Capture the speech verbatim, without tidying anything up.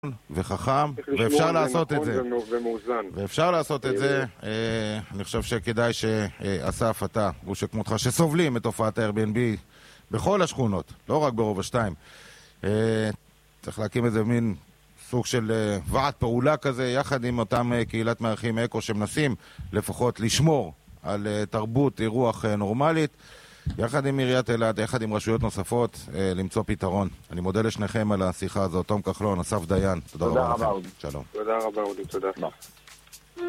וחכם, ואפשר לעשות את זה. ומאוזן. ואפשר לעשות את זה. אני חושב שכדאי שאסף, אתה, הוא שכמותך, שסובלים את תופעת ה-Airbnb בכל השכונות, לא רק ברובע שתיים. צריך להקים איזה מין סוג של ועד פעולה כזה, יחד עם אותם קהילת מארחים אקו שמנסים לפחות לשמור על תרבות אירוח נורמלית, יחד עם עיריית אילת, יחד עם רשויות נוספות, למצוא פתרון. אני מודה לשניכם על השיחה הזאת. תום כחלון, אסף דיין, תודה רבה לכם. שלום. תודה רבה, אודי, תודה.